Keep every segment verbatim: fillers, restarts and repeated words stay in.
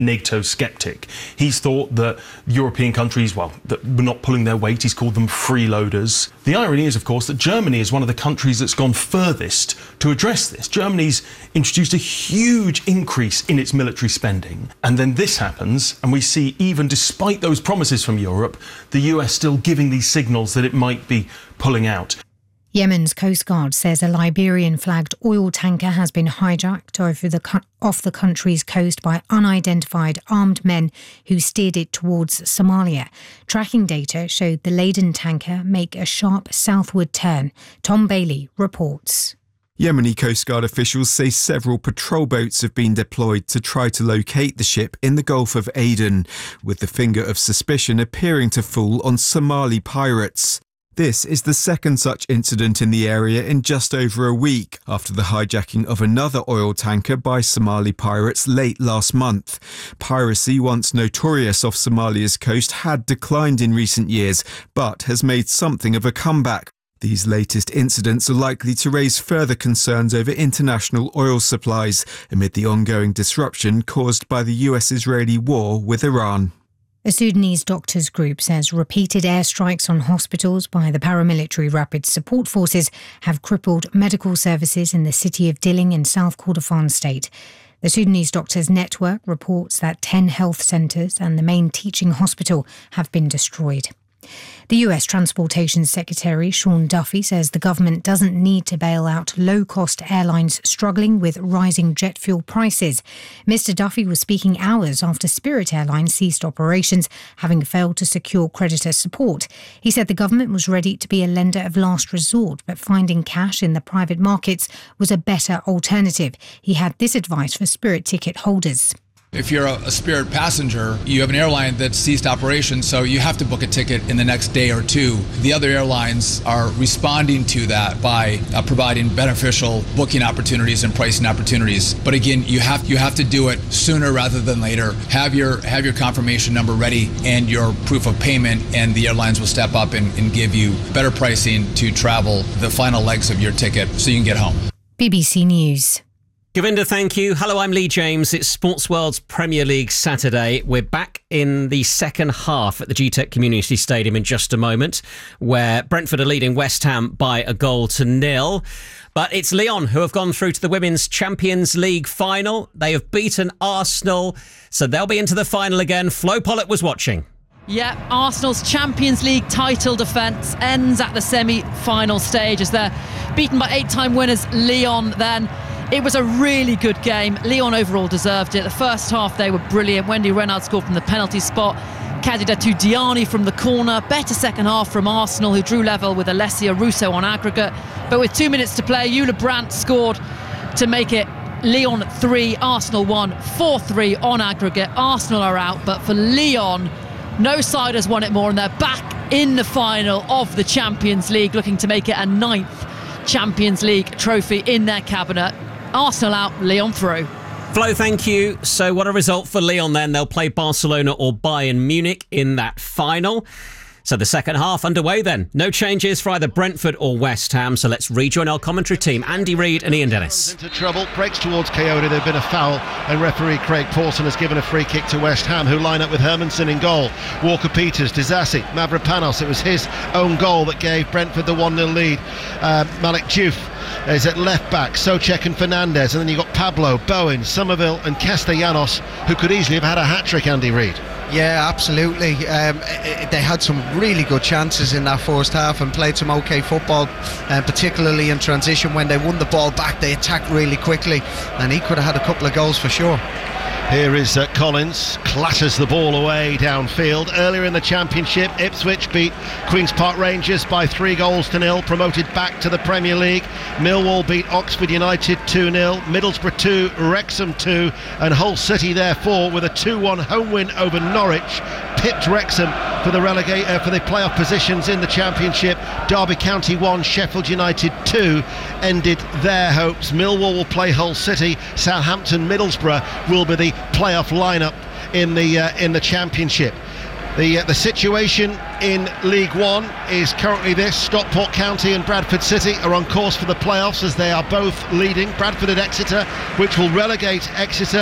NATO skeptic. He's thought that European countries, well, that were not pulling their weight. He's called them freeloaders. The irony is, of course, that Germany is one of the countries that's gone furthest to address this. Germany's introduced a huge increase in its military spending. And then this happens, and we see, even despite those promises from Europe, the U S still giving these signals that it might be pulling out. Yemen's Coast Guard says a Liberian-flagged oil tanker has been hijacked over the co- off the country's coast by unidentified armed men who steered it towards Somalia. Tracking data showed the laden tanker make a sharp southward turn. Tom Bailey reports. Yemeni Coast Guard officials say several patrol boats have been deployed to try to locate the ship in the Gulf of Aden, with the finger of suspicion appearing to fall on Somali pirates. This is the second such incident in the area in just over a week, after the hijacking of another oil tanker by Somali pirates late last month. Piracy, once notorious off Somalia's coast, had declined in recent years, but has made something of a comeback. These latest incidents are likely to raise further concerns over international oil supplies amid the ongoing disruption caused by the U S-Israeli war with Iran. A Sudanese doctors group says repeated airstrikes on hospitals by the paramilitary Rapid Support Forces have crippled medical services in the city of Dilling in South Kordofan state. The Sudanese Doctors Network reports that ten health centres and the main teaching hospital have been destroyed. The U S Transportation Secretary Sean Duffy says the government doesn't need to bail out low-cost airlines struggling with rising jet fuel prices. Mister Duffy was speaking hours after Spirit Airlines ceased operations, having failed to secure creditor support. He said the government was ready to be a lender of last resort, but finding cash in the private markets was a better alternative. He had this advice for Spirit ticket holders. If you're a, a Spirit passenger, you have an airline that ceased operations, so you have to book a ticket in the next day or two. The other airlines are responding to that by uh, providing beneficial booking opportunities and pricing opportunities. But again, you have you have to do it sooner rather than later. Have your have your confirmation number ready and your proof of payment, and the airlines will step up and, and give you better pricing to travel the final legs of your ticket so you can get home. B B C News. Govinda, thank you. Hello, I'm Lee James. It's Sports World's Premier League Saturday. We're back in the second half at the G TEC Community Stadium in just a moment, where Brentford are leading West Ham by a goal to nil. But it's Lyon who have gone through to the Women's Champions League final. They have beaten Arsenal, so they'll be into the final again. Flo Pollock was watching. Yeah, Arsenal's Champions League title defence ends at the semi-final stage as they're beaten by eight-time winners Lyon then. It was a really good game. Lyon overall deserved it. The first half they were brilliant. Wendy Renard scored from the penalty spot. Kadidatu Diani from the corner. Better second half from Arsenal, who drew level with Alessia Russo on aggregate. But with two minutes to play, Eula Brandt scored to make it Lyon three, Arsenal one, four three on aggregate. Arsenal are out, but for Lyon, no side has won it more, and they're back in the final of the Champions League, looking to make it a ninth Champions League trophy in their cabinet. Arsenal out, Lyon through. Flo, thank you. So what a result for Lyon then. They'll play Barcelona or Bayern Munich in that final. So the second half underway then. No changes for either Brentford or West Ham. So let's rejoin our commentary team, Andy Reid and Ian Dennis. Into trouble, breaks towards Coyote. There's been a foul, and referee Craig Pawson has given a free kick to West Ham, who line up with Hermansen in goal. Walker-Peters, Disasi, Mavropanos. It was his own goal that gave Brentford the one nil lead. Uh, Malik Diouf is at left back, Souček and Fernandez, and then you've got Pablo, Bowen, Somerville and Castellanos, who could easily have had a hat-trick, Andy Reid. Yeah, absolutely. Um, they had some really good chances in that first half and played some okay football, uh, particularly in transition. When they won the ball back, they attacked really quickly, and he could have had a couple of goals for sure. Here is uh, Collins, clatters the ball away downfield. Earlier in the Championship, Ipswich beat Queen's Park Rangers by three goals to nil, promoted back to the Premier League. Millwall beat Oxford United two nil, Middlesbrough two, Wrexham two, and Hull City therefore with a two one home win over Norwich, pipped Wrexham for the relegate uh, for the playoff positions in the Championship. Derby County one, Sheffield United two ended their hopes. Millwall will play Hull City. Southampton Middlesbrough will be the playoff lineup in the uh, in the Championship. The uh, the situation in League One is currently this: Stockport County and Bradford City are on course for the playoffs, as they are both leading. Bradford at Exeter, which will relegate Exeter,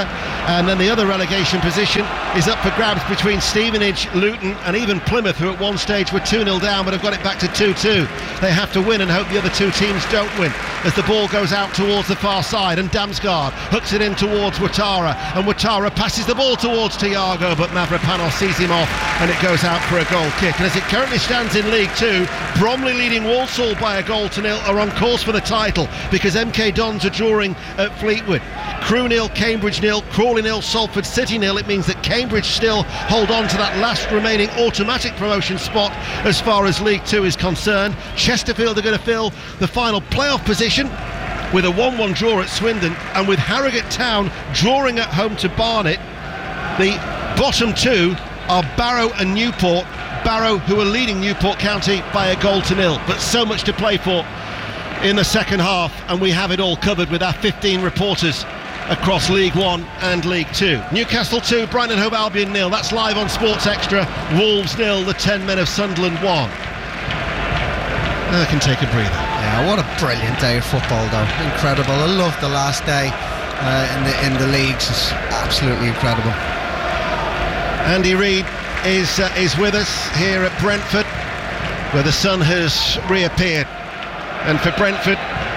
And then the other relegation position is up for grabs between Stevenage, Luton and even Plymouth, who at one stage were two nil down but have got it back to two two. They have to win and hope the other two teams don't win as the ball goes out towards the far side, and Damsgaard hooks it in towards Ouattara, and Ouattara passes the ball towards Thiago, but Mavropanos sees him off and it goes out for a goal kick. And as it currently stands in League Two, Bromley leading Walsall by a goal to nil are on course for the title because M K Dons are drawing at Fleetwood. Crewe nil, Cambridge nil, Crawley nil, Salford City nil. It means that Cambridge still hold on to that last remaining automatic promotion spot as far as League Two is concerned. Chesterfield are going to fill the final playoff position with a one one draw at Swindon, and with Harrogate Town drawing at home to Barnet. The bottom two are Barrow and Newport. Barrow, who are leading Newport County by a goal to nil, but so much to play for in the second half, and we have it all covered with our fifteen reporters across League One and League Two. Newcastle two, Brighton and Hove Albion nil. That's live on Sports Extra. Wolves nil, the ten men of Sunderland one. Now they can take a breather. Yeah, what a brilliant day of football, though. Incredible. I love the last day uh, in the in the leagues. It's absolutely incredible. Andy Reid is uh, is with us here at Brentford, where the sun has reappeared, and for Brentford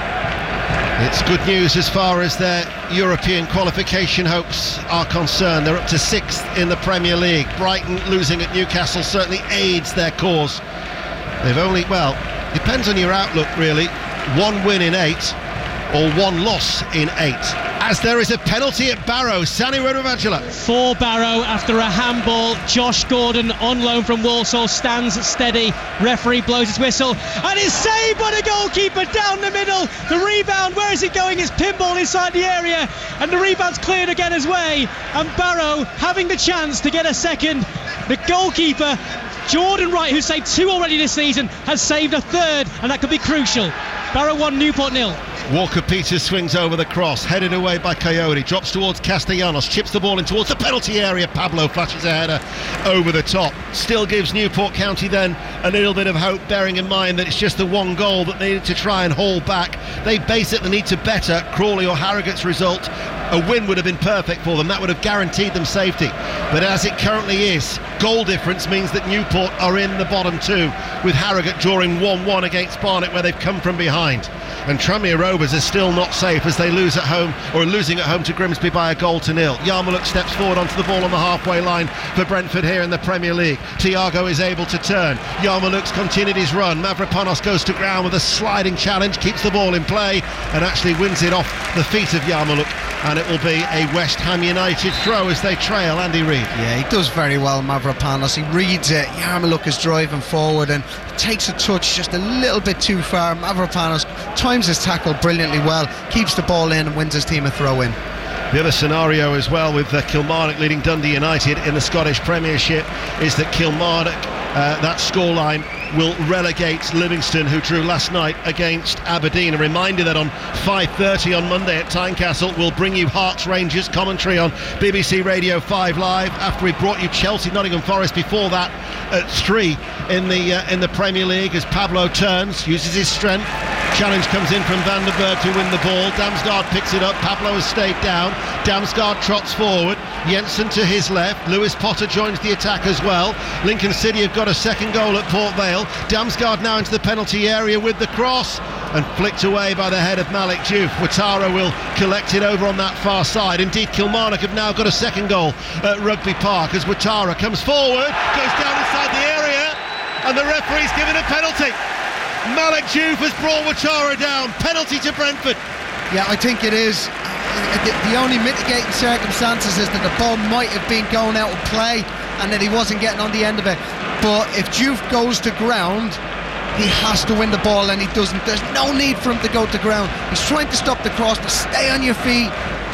it's good news as far as their European qualification hopes are concerned. They're up to sixth in the Premier League. Brighton losing at Newcastle certainly aids their cause. They've only, well, depends on your outlook really, one win in eight or one loss in eight. As there is a penalty at Barrow. Sani Rodovagila. For Barrow after a handball. Josh Gordon on loan from Walsall stands steady. Referee blows his whistle and it's saved by the goalkeeper down the middle. The rebound, where is it going? It's pinball inside the area and the rebound's cleared again his way, and Barrow having the chance to get a second. The goalkeeper Jordan Wright, who's saved two already this season, has saved a third, and that could be crucial. Barrow one, Newport nil. Walker Peters swings over the cross, headed away by Coyote, drops towards Castellanos, chips the ball in towards the penalty area. Pablo flashes a header over the top. Still gives Newport County then a little bit of hope, bearing in mind that it's just the one goal that they need to try and haul back. They basically need to better Crawley or Harrogate's result. A win would have been perfect for them. That would have guaranteed them safety. But as it currently is, goal difference means that Newport are in the bottom two, with Harrogate drawing one one against Barnet, where they've come from behind. And Tranmere Rovers is still not safe as they lose at home, or losing at home to Grimsby by a goal to nil. Yarmouth steps forward onto the ball on the halfway line for Brentford here in the Premier League. Thiago is able to turn. Yarmouth's continued his run. Mavropanos goes to ground with a sliding challenge, keeps the ball in play and actually wins it off the feet of Yarmouth, and it will be a West Ham United throw as they trail Andy Reid. Yeah, he does very well, Mavropanos. He reads it. Yarmouth is driving forward and takes a touch just a little bit too far. Mavropanos times his tackle brilliantly well, keeps the ball in and wins his team a throw-in. The other scenario as well, with uh, Kilmarnock leading Dundee United in the Scottish Premiership, is that Kilmarnock, uh, that scoreline will relegate Livingston, who drew last night against Aberdeen. A reminder that on five thirty on Monday at Tynecastle, we'll bring you Hearts Rangers commentary on B B C Radio five Live, after we brought you Chelsea Nottingham Forest before that at three in the uh, in the Premier League, as Pablo turns, uses his strength. Challenge comes in from Van der Berg to win the ball. Damsgaard picks it up. Pablo has stayed down. Damsgaard trots forward. Jensen to his left. Lewis Potter joins the attack as well. Lincoln City have got a second goal at Port Vale. Damsgaard now into the penalty area with the cross, and flicked away by the head of Malik Diouf. Ouattara will collect it over on that far side. Indeed, Kilmarnock have now got a second goal at Rugby Park as Ouattara comes forward, goes down inside the area, and the referee's given a penalty. Malik Diouf has brought Ouattara down. Penalty to Brentford. Yeah, I think it is. The, the only mitigating circumstances is that the ball might have been going out of play and that he wasn't getting on the end of it. But if Diouf goes to ground, he has to win the ball, and he doesn't. There's no need for him to go to ground. He's trying to stop the cross, but stay on your feet.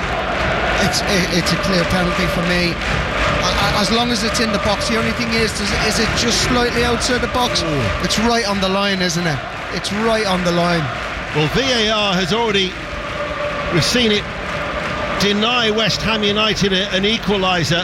It's it's a clear penalty for me. As long as it's in the box. The only thing is, is it just slightly outside the box? Ooh. It's right on the line, isn't it? It's right on the line. Well, V A R has already, we've seen it deny West Ham United an equaliser.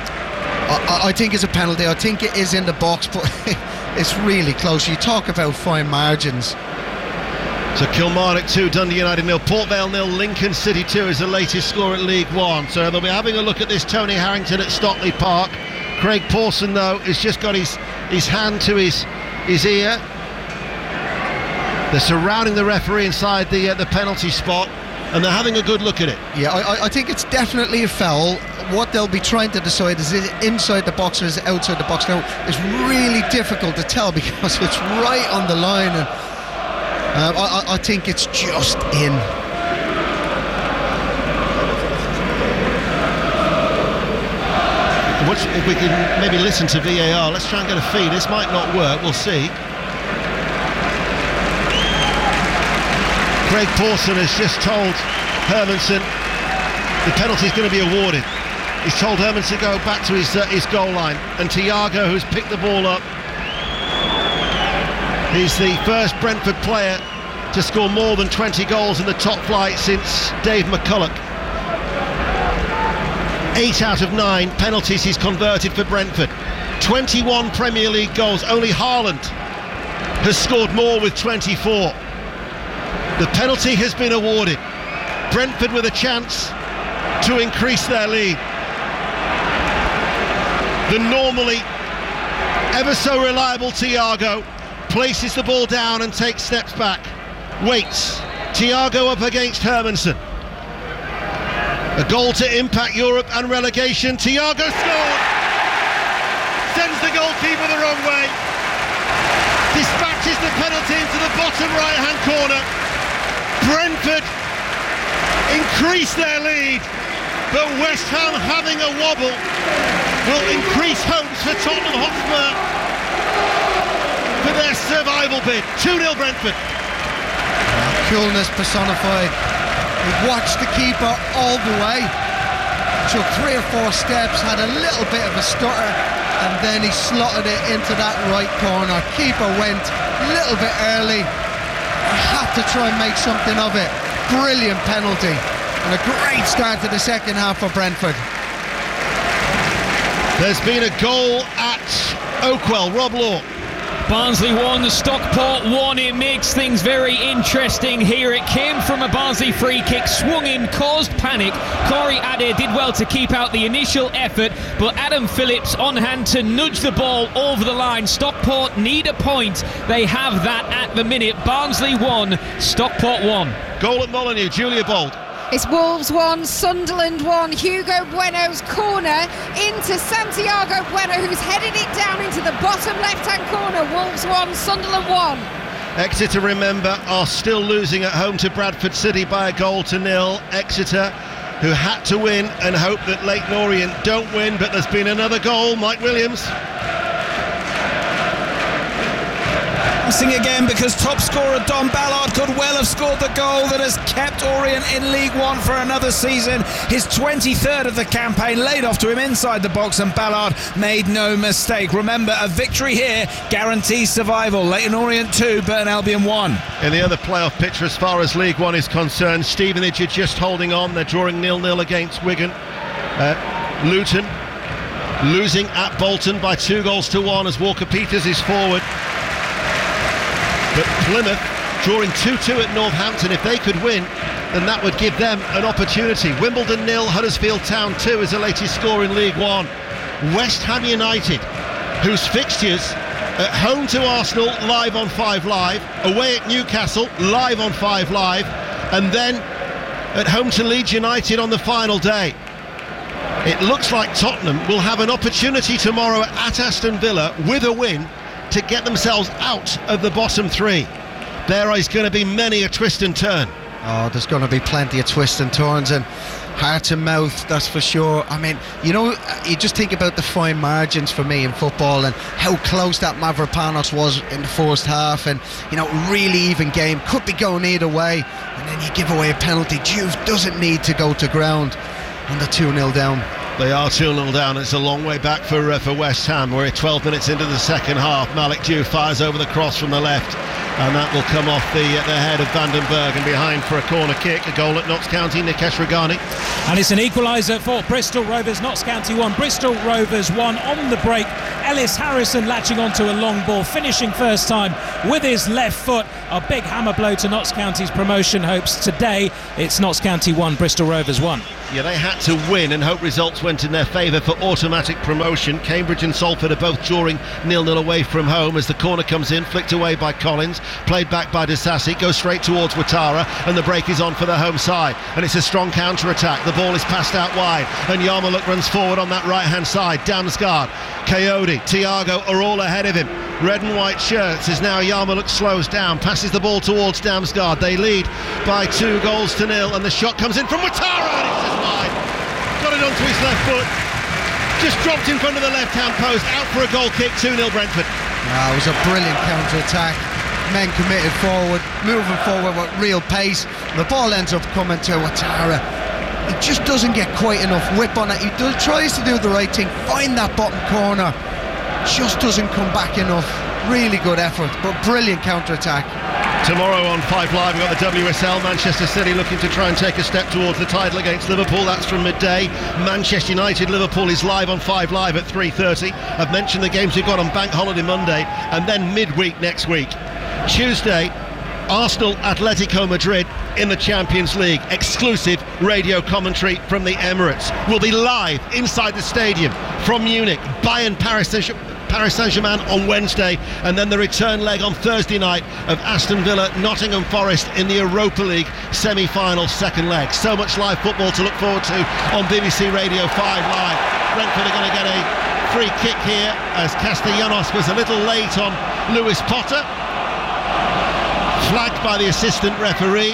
I, I think it's a penalty. I think it is in the box, but it's really close. You talk about fine margins. So Kilmarnock two, Dundee United nil, Port Vale nil, Lincoln City two is the latest score at League One. So they'll be having a look at this Tony Harrington at Stockley Park. Craig Pawson, though, has just got his, his hand to his, his ear. They're surrounding the referee inside the, uh, the penalty spot, and they're having a good look at it. Yeah, I, I think it's definitely a foul. What they'll be trying to decide is it inside the box or is it outside the box. Now, it's really difficult to tell because it's right on the line, and uh, I, I think it's just in. Watch, if we can maybe listen to V A R, let's try and get a feed. This might not work, we'll see. Craig Pawson has just told Hermansen the penalty is going to be awarded. He's told Hermansen to go back to his, uh, his goal line, and Thiago, who's picked the ball up, he's the first Brentford player to score more than twenty goals in the top flight since Dave McCulloch. Eight out of nine penalties he's converted for Brentford. twenty-one Premier League goals. Only Haaland has scored more with twenty-four. The penalty has been awarded. Brentford with a chance to increase their lead. The normally ever so reliable Thiago places the ball down and takes steps back. Waits. Thiago up against Hermansen. A goal to impact Europe and relegation. Thiago scored! Sends the goalkeeper the wrong way. Dispatches the penalty into the bottom right-hand corner. Brentford increase their lead, but West Ham, having a wobble, will increase hopes for Tottenham Hotspur for their survival bid. two nil Brentford. Coolness personified. He watched the keeper all the way, took three or four steps, had a little bit of a stutter, and then he slotted it into that right corner. Keeper went a little bit early, had to try and make something of it. Brilliant penalty, and a great start to the second half for Brentford. There's been a goal at Oakwell. Rob Law. Barnsley won, Stockport won. It makes things very interesting here. It came from a Barnsley free kick, swung in, caused panic. Corey Adair did well to keep out the initial effort, but Adam Phillips on hand to nudge the ball over the line. Stockport need a point. They have that at the minute. Barnsley won, Stockport won. Goal at Molineux, Julia Bold. It's Wolves one, Sunderland one. Hugo Bueno's corner into Santiago Bueno, who's headed it down into the bottom left-hand corner. Wolves one, Sunderland one. Exeter, remember, are still losing at home to Bradford City by a goal to nil. Exeter, who had to win and hope that Leyton Orient don't win, but there's been another goal. Mike Williams. Sing again, because top scorer Don Ballard could well have scored the goal that has kept Orient in League One for another season. His twenty-third of the campaign laid off to him inside the box, and Ballard made no mistake. Remember, a victory here guarantees survival. Leyton Orient two, Burton Albion one. In the other playoff picture as far as League One is concerned, Stevenage are just holding on. They're drawing nil nil against Wigan. Uh, Luton losing at Bolton by two goals to one as Walker Peters is forward. But Plymouth drawing two two at Northampton. If they could win, then that would give them an opportunity. Wimbledon nil, Huddersfield Town two is the latest score in League One. West Ham United, whose fixtures at home to Arsenal, live on Five Live, away at Newcastle, live on Five Live, and then at home to Leeds United on the final day. It looks like Tottenham will have an opportunity tomorrow at Aston Villa with a win to get themselves out of the bottom three. There is going to be many a twist and turn. Oh, there's going to be plenty of twists and turns and heart and mouth, that's for sure. I mean, you know, you just think about the fine margins for me in football and how close that Mavropanos was in the first half, and, you know, really even game, could be going either way, and then you give away a penalty. Juve doesn't need to go to ground on the two nil down. They are two nil down. It's a long way back for uh, for West Ham. We're twelve minutes into the second half. Malik Diouf fires over the cross from the left. And that will come off the, uh, the head of Vandenberg and behind for a corner kick. A goal at Notts County, Nikesh Regani. And it's an equaliser for Bristol Rovers. Notts County one, Bristol Rovers one. On the break, Ellis Harrison latching onto a long ball, finishing first time with his left foot. A big hammer blow to Notts County's promotion hopes today. It's Notts County one, Bristol Rovers one. Yeah, they had to win and hope results went in their favour for automatic promotion. Cambridge and Salford are both drawing nil nil away from home as the corner comes in, flicked away by Collins, played back by Disasi, goes straight towards Ouattara, and the break is on for the home side. And it's a strong counter-attack. The ball is passed out wide, and Yarmulke runs forward on that right-hand side. Damsgaard, Coyote, Tiago are all ahead of him. Red and white shirts as now Yarmulke slows down, passes the ball towards Damsgaard. They lead by two goals to nil, and the shot comes in from Ouattara, and it's just wide. Got it onto his left foot, just dropped in front of the left-hand post, out for a goal kick, two nil Brentford. Ah, it was a brilliant counter-attack. Men committed forward, moving forward with real pace. The ball ends up coming to Ouattara. He just doesn't get quite enough whip on it. He does, tries to do the right thing, find that bottom corner, just doesn't come back enough. Really good effort, but brilliant counter-attack. Tomorrow on Five Live, we've got the W S L. Manchester City looking to try and take a step towards the title against Liverpool. That's from midday. Manchester United Liverpool is live on Five Live at three thirty. I've mentioned the games we've got on Bank Holiday Monday and then midweek next week. Tuesday, Arsenal Atletico Madrid in the Champions League. Exclusive radio commentary from the Emirates. We'll be live inside the stadium from Munich. Bayern Paris Saint-Germain Paris Saint-Germain on Wednesday, and then the return leg on Thursday night of Aston Villa Nottingham Forest in the Europa League semi-final second leg. So much live football to look forward to on B B C Radio five Live. Brentford are going to get a free kick here as Castellanos was a little late on Lewis Potter, flagged by the assistant referee,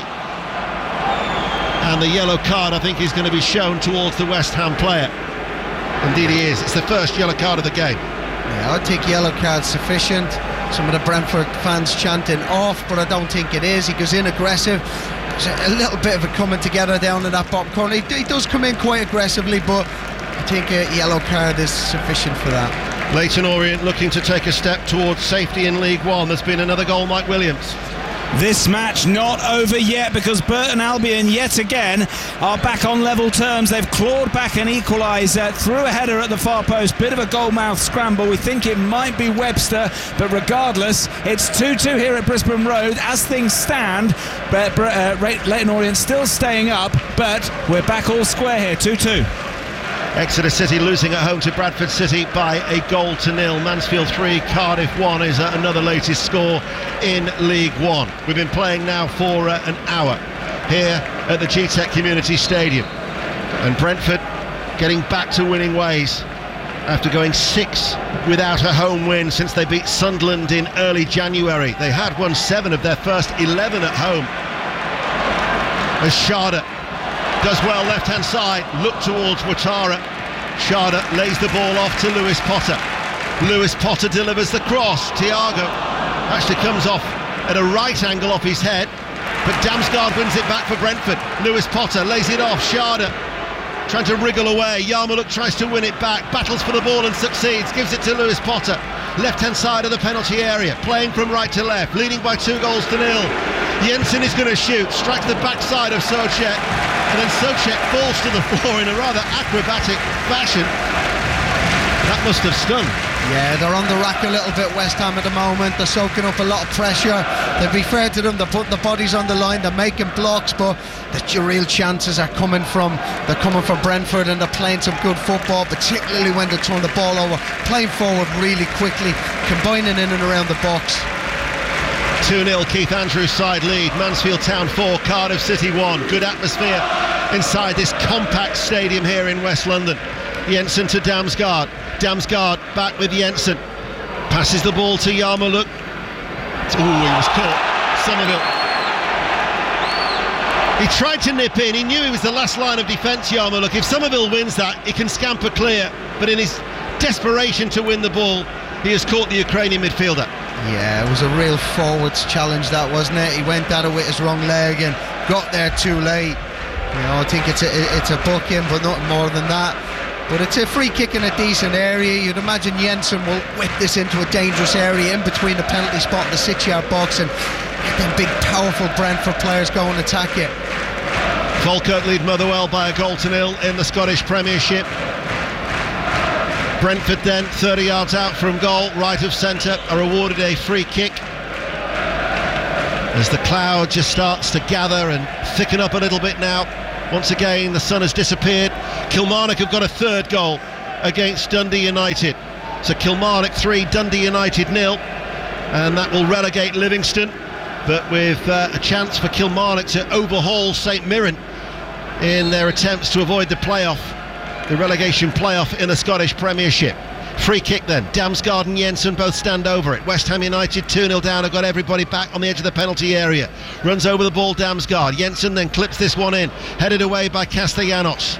and the yellow card I think is going to be shown towards the West Ham player. Indeed he is. It's the first yellow card of the game. Yeah, I think yellow card's sufficient. Some of the Brentford fans chanting off, but I don't think it is. He goes in aggressive. There's a little bit of a coming together down in that bottom corner. He, he does come in quite aggressively, but I think a yellow card is sufficient for that. Leyton Orient looking to take a step towards safety in League One. There's been another goal, Mike Williams. This match not over yet because Burton Albion yet again are back on level terms. They've clawed back an equaliser, threw a header at the far post, bit of a goalmouth scramble. We think it might be Webster, but regardless, it's two two here at Brisbane Road as things stand. But uh, Leyton Orient still staying up, but we're back all square here, two two. Exeter City losing at home to Bradford City by a goal to nil. Mansfield three, Cardiff one is uh, another latest score in League One. We've been playing now for uh, an hour here at the G TEC Community Stadium, and Brentford getting back to winning ways after going six without a home win since they beat Sunderland in early January. They had won seven of their first eleven at home. As Sharda does well left-hand side, look towards Ouattara. Sharda lays the ball off to Lewis Potter. Lewis Potter delivers the cross. Tiago actually comes off at a right angle off his head, but Damsgaard wins it back for Brentford. Lewis Potter lays it off. Sharda trying to wriggle away. Yarmulke tries to win it back, battles for the ball and succeeds, gives it to Lewis Potter. Left-hand side of the penalty area, playing from right to left, leading by two goals to nil. Jensen is going to shoot, strikes the backside of Soucek, and then Soucek falls to the floor in a rather acrobatic fashion. That must have stung. Yeah, they're on the rack a little bit, West Ham at the moment. They're soaking up a lot of pressure. To be fair to them, they're putting the bodies on the line, they're making blocks, but the real chances are coming from they're coming from Brentford, and they're playing some good football, particularly when they turn the ball over, playing forward really quickly, combining in and around the box. two nil Keith Andrews side lead. Mansfield Town four, Cardiff City one. Good atmosphere inside this compact stadium here in West London. Jensen to Damsgaard. Damsgaard back with Jensen. Passes the ball to Yarmulke. Ooh, he was caught. Somerville. He tried to nip in. He knew he was the last line of defence, Yarmulke. If Somerville wins that, he can scamper clear. But in his desperation to win the ball, he has caught the Ukrainian midfielder. Yeah, it was a real forwards challenge, that, wasn't it? He went at it with his wrong leg and got there too late. You know, I think it's a it's a booking, but nothing more than that. But it's a free kick in a decent area. You'd imagine Jensen will whip this into a dangerous area in between the penalty spot and the six-yard box, and get them big, powerful Brentford players go and attack you. Falkirk lead Motherwell by a goal to nil in the Scottish Premiership. Brentford then, thirty yards out from goal, right of centre, are awarded a free kick. As the cloud just starts to gather and thicken up a little bit now. Once again, the sun has disappeared. Kilmarnock have got a third goal against Dundee United. So Kilmarnock three, Dundee United nil, and that will relegate Livingston, but with uh, a chance for Kilmarnock to overhaul St Mirren in their attempts to avoid the playoff, the relegation playoff in the Scottish Premiership. Free kick then, Damsgaard and Jensen both stand over it. West Ham United two nil down, have got everybody back on the edge of the penalty area. Runs over the ball, Damsgaard. Jensen then clips this one in, headed away by Castellanos.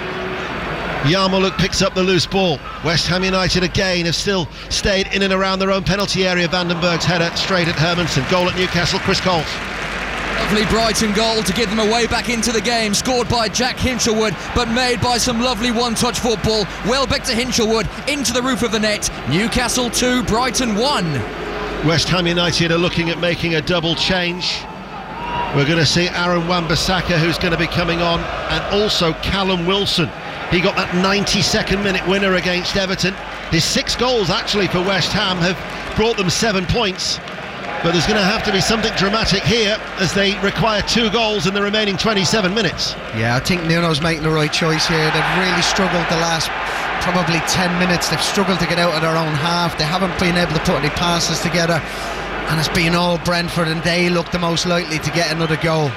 Yarmoliuk picks up the loose ball. West Ham United again have still stayed in and around their own penalty area. Vandenberg's header straight at Hermansen. Goal at Newcastle, Chris Coles. Lovely Brighton goal to give them a way back into the game, scored by Jack Hinchelwood, but made by some lovely one-touch football. Welbeck to Hinchelwood, into the roof of the net. Newcastle two, Brighton one. West Ham United are looking at making a double change. We're going to see Aaron Wan-Bissaka, who's going to be coming on, and also Callum Wilson. He got that ninety-second minute winner against Everton. His six goals actually for West Ham have brought them seven points. But there's going to have to be something dramatic here as they require two goals in the remaining twenty-seven minutes. Yeah, I think Nuno's making the right choice here. They've really struggled the last probably ten minutes. They've struggled to get out of their own half. They haven't been able to put any passes together, and it's been all Brentford, and they look the most likely to get another goal.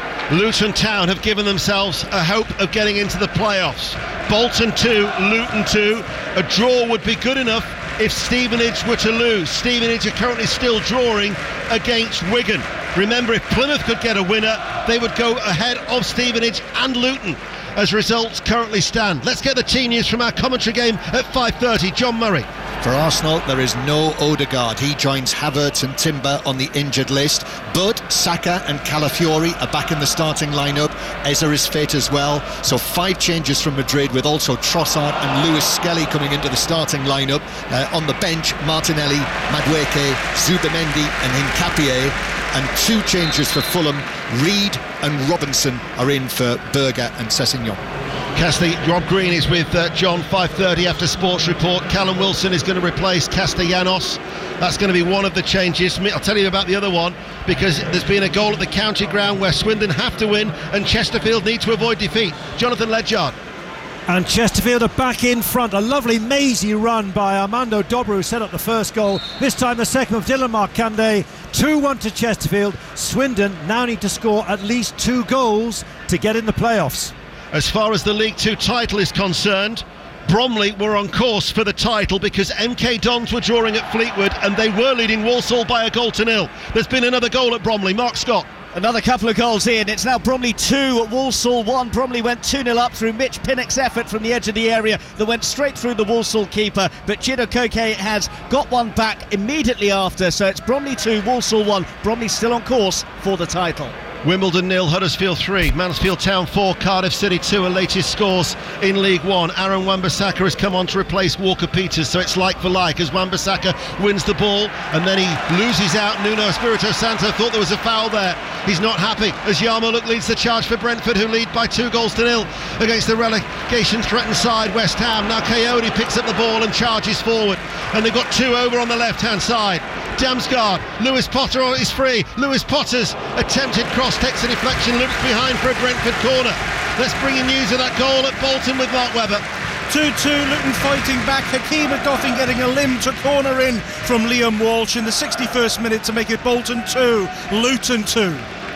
Luton Town have given themselves a hope of getting into the playoffs. Bolton two, Luton two. A draw would be good enough if Stevenage were to lose. Stevenage are currently still drawing against Wigan. Remember, if Plymouth could get a winner, they would go ahead of Stevenage and Luton as results currently stand. Let's get the team news from our commentary game at five thirty. John Murray. For Arsenal, there is no Odegaard. He joins Havertz and Timber on the injured list. But Saka and Calafiori are back in the starting lineup. Eza is fit as well. So five changes from Madrid, with also Trossard and Lewis Skelly coming into the starting lineup. Uh, on the bench, Martinelli, Madueke, Zubimendi and Hincapié. And two changes for Fulham. Reed and Robinson are in for Berger and Sessegnon. Casti, Rob Green is with uh, John, five thirty after Sports Report. Callum Wilson is going to replace Castellanos. That's going to be one of the changes. I'll tell you about the other one, because there's been a goal at the County Ground where Swindon have to win and Chesterfield need to avoid defeat. Jonathan Ledyard. And Chesterfield are back in front. A lovely mazy run by Armando Dobra, who set up the first goal. This time the second of Dylan Markande. two one to Chesterfield. Swindon now need to score at least two goals to get in the playoffs. As far as the League Two title is concerned, Bromley were on course for the title because M K Dons were drawing at Fleetwood and they were leading Walsall by a goal to nil. There's been another goal at Bromley. Mark Scott. Another couple of goals in. It's now Bromley two, Walsall one. Bromley went two nil up through Mitch Pinnock's effort from the edge of the area that went straight through the Walsall keeper, but Chido Koke has got one back immediately after, so it's Bromley two, Walsall one. Bromley still on course for the title. Wimbledon nil, Huddersfield three, Mansfield Town four, Cardiff City two, and latest scores in League One. Aaron Wan-Bissaka has come on to replace Walker Peters, so it's like for like as Wan-Bissaka wins the ball and then he loses out. Nuno Espirito Santo thought there was a foul there. He's not happy as Yarmoliuk leads the charge for Brentford, who lead by two goals to nil against the relegation threatened side West Ham. Now Coyote picks up the ball and charges forward, and they've got two over on the left hand side. Damsgaard, Lewis Potter is free. Lewis Potter's attempted cross takes a deflection, looks behind for a Brentford corner. Let's bring you news of that goal at Bolton with Mark Webber. two two, Luton fighting back. Hakeem McGuffin getting a limb to corner in from Liam Walsh in the sixty-first minute to make it Bolton two, Luton two.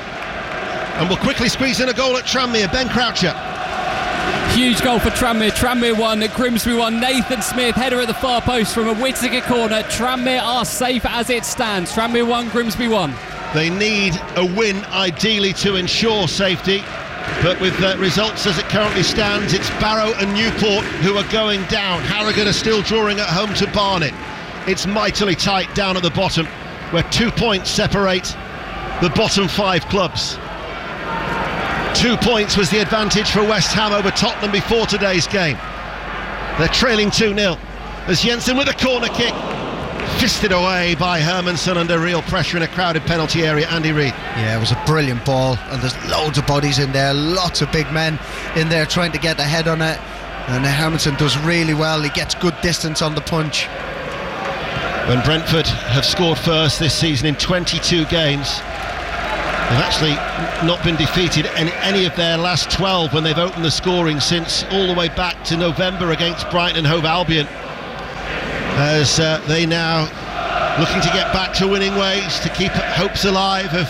And we'll quickly squeeze in a goal at Tranmere. Ben Croucher. Huge goal for Tranmere. Tranmere one, Grimsby one. Nathan Smith, header at the far post from a Whittaker corner. Tranmere are safe as it stands. Tranmere one, Grimsby one. They need a win ideally to ensure safety, but with uh, results as it currently stands, it's Barrow and Newport who are going down. Harrogate are still drawing at home to Barnet. It's mightily tight down at the bottom, where two points separate the bottom five clubs. Two points was the advantage for West Ham over Tottenham before today's game. They're trailing two nil as Jensen with a corner kick, fisted away by Hermansen under real pressure in a crowded penalty area. Andy Reid. Yeah, it was a brilliant ball, and there's loads of bodies in there, lots of big men in there trying to get a head on it, and Hermansen does really well. He gets good distance on the punch. When Brentford have scored first this season in twenty-two games, they've actually not been defeated in any of their last twelve when they've opened the scoring since all the way back to November against Brighton and Hove Albion, as uh, they now looking to get back to winning ways, to keep hopes alive of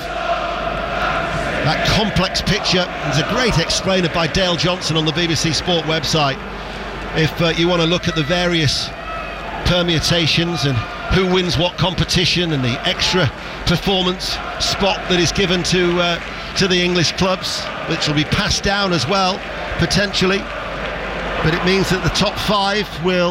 that complex picture. There's a great explainer by Dale Johnson on the B B C Sport website if uh, you want to look at the various permutations and who wins what competition and the extra performance spot that is given to uh, to the English clubs, which will be passed down as well potentially, but it means that the top five will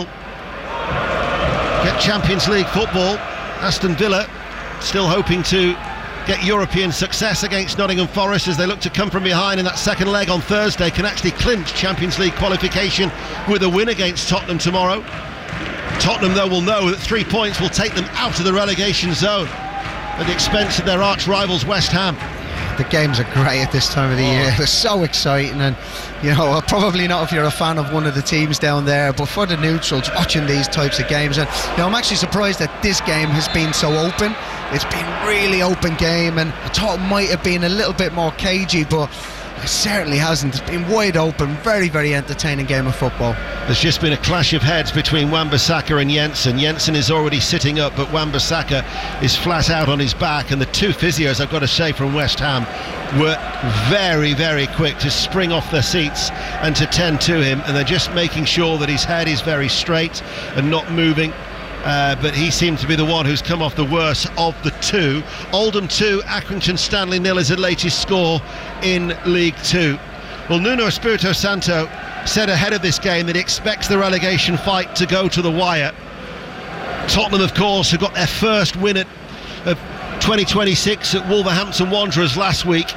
get Champions League football. Aston Villa still hoping to get European success against Nottingham Forest as they look to come from behind in that second leg on Thursday, can actually clinch Champions League qualification with a win against Tottenham tomorrow. Tottenham, though, will know that three points will take them out of the relegation zone at the expense of their arch rivals West Ham. The games are great at this time of the oh. year. They're so exciting, and you know, probably not if you're a fan of one of the teams down there, but for the neutrals watching these types of games, and you know, I'm actually surprised that this game has been so open. It's been really open game, and I thought it might have been a little bit more cagey, but it certainly hasn't. It's been wide open, very, very entertaining game of football. There's just been a clash of heads between Wan-Bissaka and Jensen. Jensen is already sitting up, but Wan-Bissaka is flat out on his back, and the two physios, I've got to say, from West Ham were very, very quick to spring off their seats and to tend to him, and they're just making sure that his head is very straight and not moving. Uh, but he seemed to be the one who's come off the worst of the two. Oldham two, Accrington Stanley nil is the latest score in League Two. Well, Nuno Espirito Santo said ahead of this game that he expects the relegation fight to go to the wire. Tottenham, of course, who got their first win at, of twenty twenty-six at Wolverhampton Wanderers last week,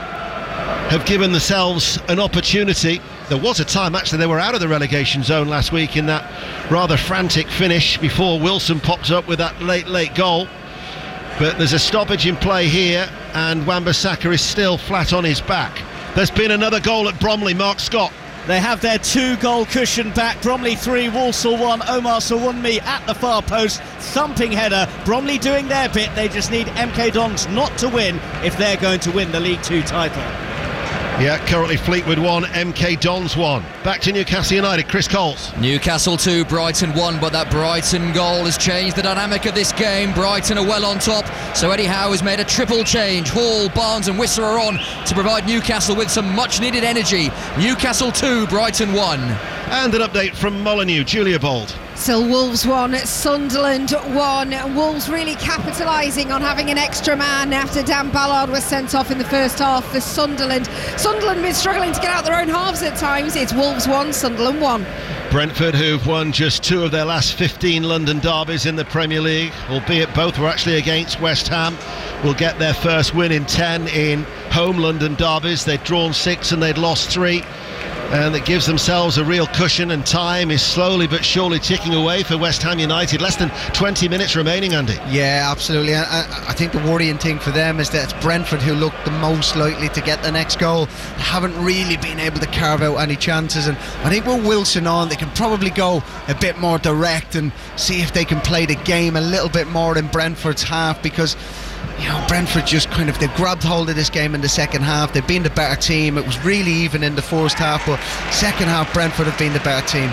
have given themselves an opportunity. There was a time actually they were out of the relegation zone last week in that rather frantic finish before Wilson popped up with that late late goal, but there's a stoppage in play here and Wan-Bissaka is still flat on his back. There's been another goal at Bromley. Mark Scott. They have their two-goal cushion back. Bromley three, Walsall one. Omar Sawunmi at the far post, thumping header. Bromley doing their bit. They just need M K Dons not to win if they're going to win the League Two title. Yeah, currently Fleetwood one, M K Dons one. Back to Newcastle United, Chris Coles. Newcastle two, Brighton one, but that Brighton goal has changed the dynamic of this game. Brighton are well on top, so Eddie Howe has made a triple change. Hall, Barnes and Whistler are on to provide Newcastle with some much needed energy. Newcastle two, Brighton one. And an update from Molineux, Julia Bold. Still Wolves one, Sunderland one. Wolves really capitalising on having an extra man after Dan Ballard was sent off in the first half for Sunderland. Sunderland been struggling to get out their own halves at times. It's Wolves one, Sunderland one. Brentford, who've won just two of their last fifteen London derbies in the Premier League, albeit both were actually against West Ham, will get their first win in ten in home London derbies. They'd drawn six and they'd lost three. And that gives themselves a real cushion, and time is slowly but surely ticking away for West Ham United. Less than twenty minutes remaining, Andy. Yeah, absolutely. I, I think the worrying thing for them is that it's Brentford who look the most likely to get the next goal. They haven't really been able to carve out any chances, and I think with Wilson on, they can probably go a bit more direct and see if they can play the game a little bit more in Brentford's half, because you know, Brentford just kind of, they've grabbed hold of this game in the second half. They've been the better team. It was really even in the first half, but second half Brentford have been the better team.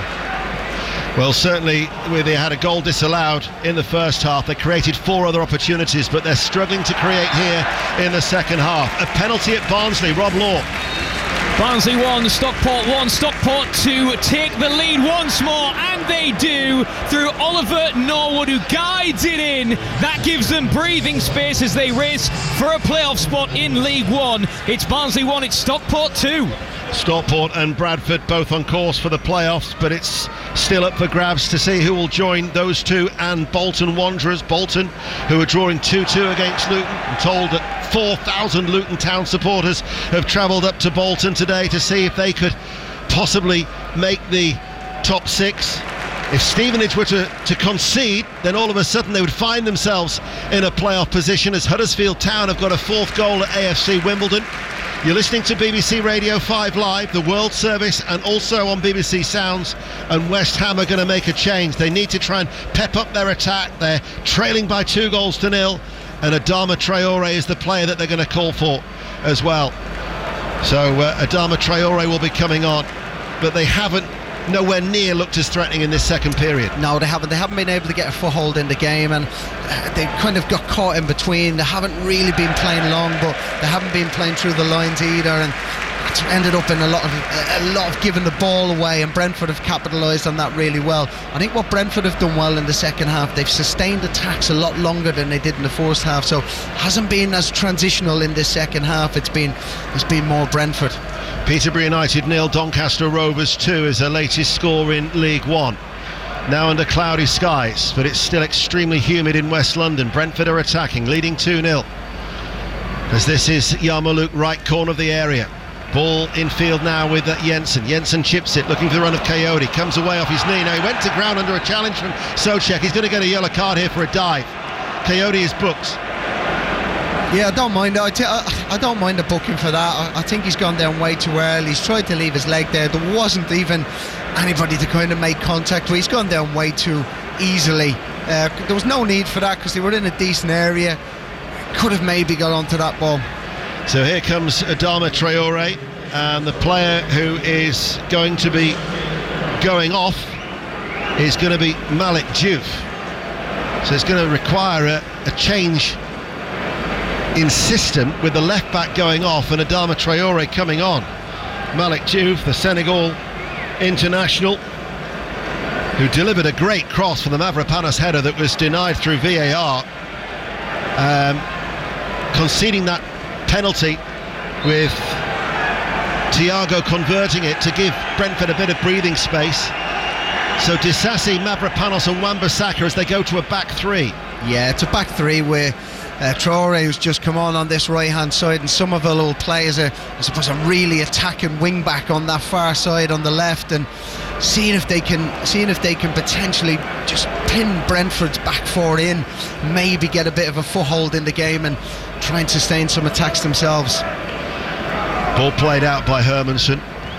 Well, certainly where they had a goal disallowed in the first half, they created four other opportunities, but they're struggling to create here in the second half. A penalty at Barnsley, Rob Law. Barnsley one, Stockport one, Stockport two take the lead once more, and they do through Oliver Norwood, who guides it in. That gives them breathing space as they race for a playoff spot in League One. It's Barnsley one, it's Stockport two. Stockport and Bradford both on course for the playoffs, but it's still up for grabs to see who will join those two and Bolton Wanderers. Bolton, who are drawing two two against Luton. I'm told that four thousand Luton Town supporters have travelled up to Bolton today to see if they could possibly make the top six. If Stevenage were to, to concede, then all of a sudden they would find themselves in a playoff position, as Huddersfield Town have got a fourth goal at A F C Wimbledon. You're listening to B B C Radio five Live, the World Service, and also on B B C Sounds, and West Ham are going to make a change. They need to try and pep up their attack. They're trailing by two goals to nil, and Adama Traore is the player that they're going to call for as well. So uh, Adama Traore will be coming on, but they haven't nowhere near looked as threatening in this second period. No, they haven't. They haven't been able to get a foothold in the game, and they kind of got caught in between. They haven't really been playing long, but they haven't been playing through the lines either, and it's ended up in a lot of a lot of giving the ball away, and Brentford have capitalised on that really well. I think what Brentford have done well in the second half, they've sustained attacks a lot longer than they did in the first half, so hasn't been as transitional in this second half. It's been it's been more Brentford. Peterborough United nil, Doncaster Rovers two is their latest score in League One. Now under cloudy skies, but it's still extremely humid in West London. Brentford are attacking, leading two nil. As this is Yarmouk, right corner of the area. Ball infield now with uh, Jensen. Jensen chips it, looking for the run of Coyote. Comes away off his knee. Now he went to ground under a challenge from Souček. He's going to get a yellow card here for a dive. Coyote is booked. Yeah, I don't mind. I, t- I don't mind the booking for that. I, I think he's gone down way too early. He's tried to leave his leg there. There wasn't even anybody to kind of make contact with. He's gone down way too easily. Uh, there was no need for that because they were in a decent area. Could have maybe got onto that ball. So here comes Adama Traore, and the player who is going to be going off is going to be Malik Diouf. So it's going to require a, a change in system, with the left back going off and Adama Traore coming on. Malik Diouf, the Senegal international, who delivered a great cross for the Mavropanos header that was denied through V A R, um, conceding that penalty, with Thiago converting it to give Brentford a bit of breathing space. So Disasi, Mavropanos and Wan-Bissaka as they go to a back three. Yeah, it's a back three where Uh, Traore, who's just come on on this right hand side, and Somerville will play as a, I suppose, a really attacking wing back on that far side on the left, and seeing if they can, seeing if they can potentially just pin Brentford's back four in, maybe get a bit of a foothold in the game and try and sustain some attacks themselves. Ball played out by Hermansen.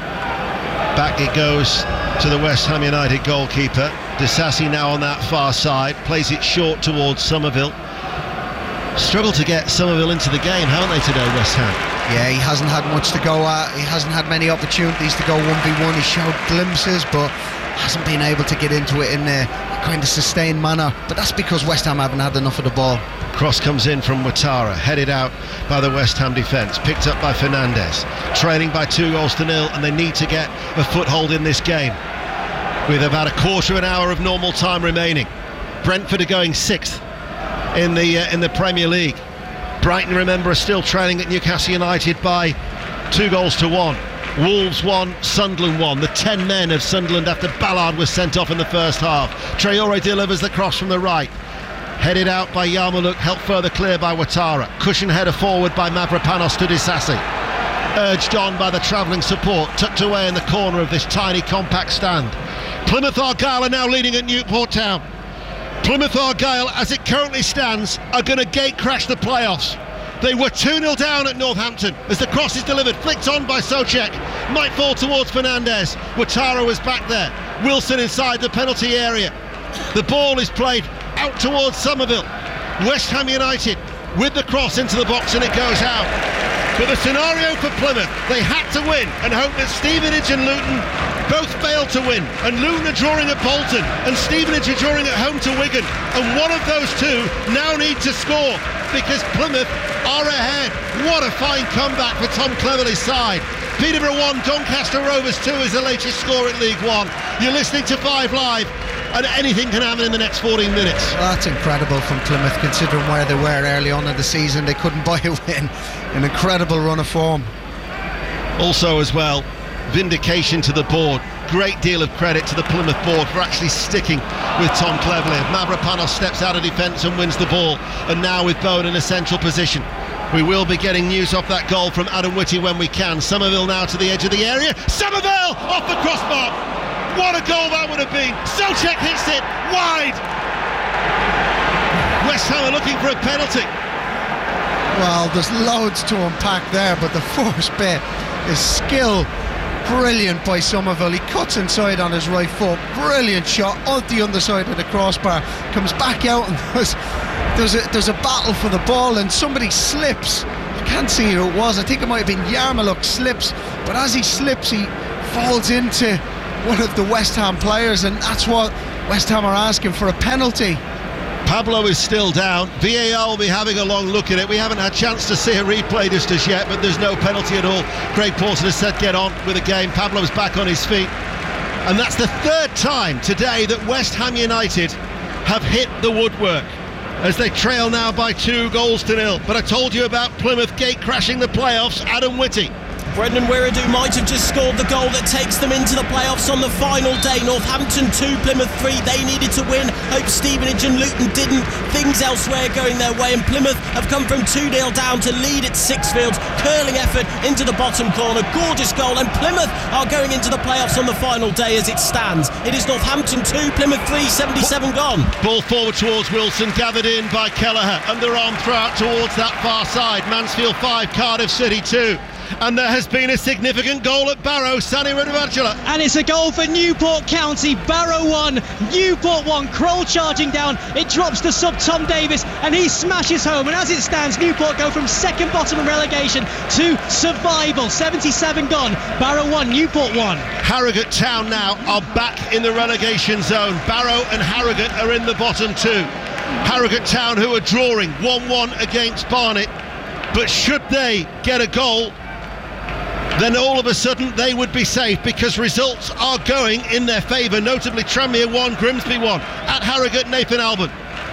Back it goes to the West Ham United goalkeeper. Disasi now on that far side, plays it short towards Somerville. Struggled to get Somerville into the game, haven't they, today, West Ham? Yeah, he hasn't had much to go at. He hasn't had many opportunities to go one v one. He showed glimpses, but hasn't been able to get into it in a kind of sustained manner. But that's because West Ham haven't had enough of the ball. Cross comes in from Ouattara, headed out by the West Ham defence, picked up by Fernandes, trailing by two goals to nil, and they need to get a foothold in this game with about a quarter of an hour of normal time remaining. Brentford are going sixth in the uh, in the Premier League. Brighton, remember, are still trailing at Newcastle United by two goals to one. Wolves won, Sunderland won. The ten men of Sunderland after Ballard was sent off in the first half. Traore delivers the cross from the right, headed out by Yarmouk, helped further clear by Ouattara. Cushion header forward by Mavropanos to Disasi, urged on by the travelling support, tucked away in the corner of this tiny compact stand. Plymouth Argyle are now leading at Newport Town. Plymouth Argyle, as it currently stands, are going to gate crash the playoffs. They were two nil down at Northampton as the cross is delivered, flicked on by Souček, might fall towards Fernandes. Ouattara was back there, Wilson inside the penalty area. The ball is played out towards Somerville. West Ham United with the cross into the box, and it goes out. But the scenario for Plymouth, they had to win and hope that Stevenage and Luton both failed to win, and Luton are drawing at Bolton and Stevenage are drawing at home to Wigan, and one of those two now need to score because Plymouth are ahead. What a fine comeback for Tom Cleverley's side. Peterborough one, Doncaster Rovers two is the latest score at League One. You're listening to Five Live, and anything can happen in the next fourteen minutes. Well, that's incredible from Plymouth, considering where they were early on in the season. They couldn't buy a win. An incredible run of form. Also as well, vindication to the board. Great deal of credit to the Plymouth board for actually sticking with Tom Cleverley. Mavropanos steps out of defence and wins the ball, and now with Bowen in a central position. We will be getting news off that goal from Adam Whitty when we can. Somerville now to the edge of the area. Somerville off the crossbar. What a goal that would have been. Souček hits it wide. West Ham are looking for a penalty. Well, there's loads to unpack there, but the first bit is skill. Brilliant by Somerville. He cuts inside on his right foot. Brilliant shot on the underside of the crossbar. Comes back out and there's, there's, a, there's a battle for the ball and somebody slips. I can't see who it was. I think it might have been Yarmulke slips. But as he slips, he falls into one of the West Ham players, and that's what West Ham are asking for, a penalty. Pablo is still down. V A R will be having a long look at it. We haven't had a chance to see a replay just as yet, but there's no penalty at all. Craig Pawson has said get on with the game. Pablo's back on his feet. And that's the third time today that West Ham United have hit the woodwork, as they trail now by two goals to nil. But I told you about Plymouth gate crashing the playoffs. Adam Whitty. Brendan Wiredu might have just scored the goal that takes them into the playoffs on the final day. Northampton two, Plymouth three. They needed to win. Hope Stevenage and Luton didn't. Things elsewhere going their way, and Plymouth have come from two nil down to lead at Sixfields. Curling effort into the bottom corner. Gorgeous goal, and Plymouth are going into the playoffs on the final day as it stands. It is Northampton two, Plymouth three, seventy-seven gone. Ball forward towards Wilson, gathered in by Kelleher. Underarm throw out towards that far side. Mansfield five, Cardiff City two. And there has been a significant goal at Barrow. Sani Radovacula. And it's a goal for Newport County. Barrow one, Newport one. Kroll charging down. It drops to sub Tom Davis and he smashes home. And as it stands, Newport go from second bottom of relegation to survival. seventy-seven gone. Barrow one, Newport one. Harrogate Town now are back in the relegation zone. Barrow and Harrogate are in the bottom two. Harrogate Town, who are drawing one one against Barnet. But should they get a goal, then all of a sudden they would be safe, because results are going in their favour, notably Tranmere one, Grimsby one. At Harrogate, Nathan Albon.